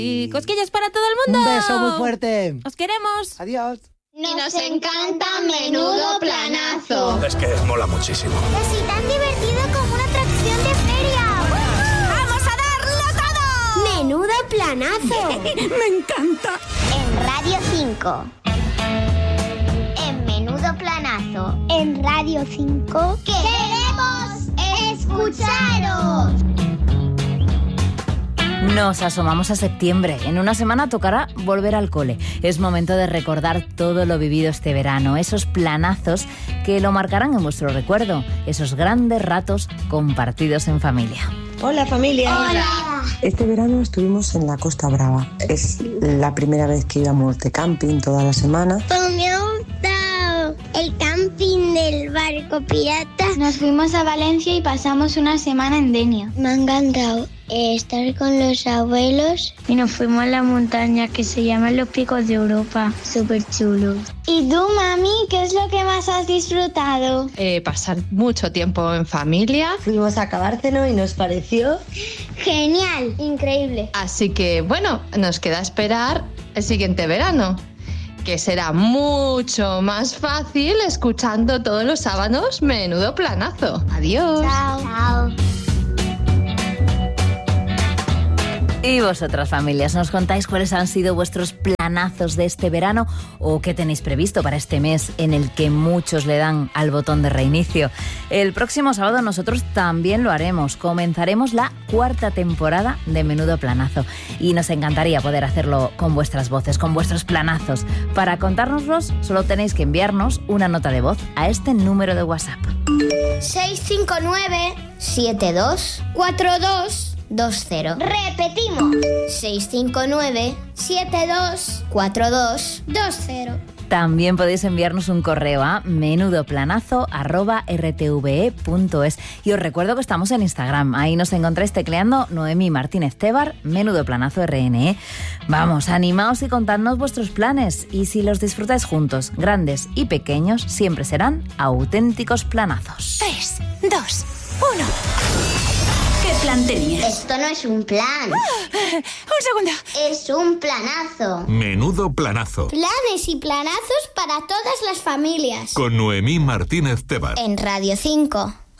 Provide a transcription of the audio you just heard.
Y cosquillas para todo el mundo. Un beso muy fuerte. Os queremos. Adiós. Y nos encanta Menudo Planazo. Es que mola muchísimo. Es tan divertido como una atracción de feria. ¡Vamos a darlo todo! Menudo Planazo. Me encanta. En Radio 5. En Menudo Planazo. En Radio 5. ¡Queremos escucharos! Nos asomamos a septiembre. En una semana tocará volver al cole. Es momento de recordar todo lo vivido este verano, esos planazos que lo marcarán en vuestro recuerdo, esos grandes ratos compartidos en familia. Hola familia. Hola. Este verano estuvimos en la Costa Brava. Es la primera vez que íbamos de camping toda la semana. Pues me ha gustado el camping del barco pirata. Nos fuimos a Valencia y pasamos una semana en Denia. Me ha encantado estar con los abuelos. Y nos fuimos a la montaña que se llama Los Picos de Europa. Súper chulo. ¿Y tú, mami, qué es lo que más has disfrutado? Pasar mucho tiempo en familia. Fuimos a Cabárceno y nos pareció Genial, increíble. Así que, bueno, nos queda esperar el siguiente verano, que será mucho más fácil escuchando todos los sábados Menudo Planazo. Adiós. Chao. Y vosotras, familias, ¿nos contáis cuáles han sido vuestros planazos de este verano o qué tenéis previsto para este mes en el que muchos le dan al botón de reinicio? El próximo sábado nosotros también lo haremos. Comenzaremos la 4ª temporada de Menudo Planazo y nos encantaría poder hacerlo con vuestras voces, con vuestros planazos. Para contárnoslos solo tenéis que enviarnos una nota de voz a este número de WhatsApp. 659 72 42 20. Repetimos. 659 72 42 20. También podéis enviarnos un correo a menudoplanazo@rtve.es. Y os recuerdo que estamos en Instagram. Ahí nos encontráis tecleando Noemí Martínez Tebar, Menudo Planazo RNE. Vamos, animaos y contadnos vuestros planes. Y si los disfrutáis juntos, grandes y pequeños, siempre serán auténticos planazos. 3, 2, 1. ¿Qué plan tenías? Esto no es un plan. Un segundo. Es un planazo. Menudo Planazo. Planes y planazos para todas las familias. Con Noemí Martínez Tebar. En Radio 5.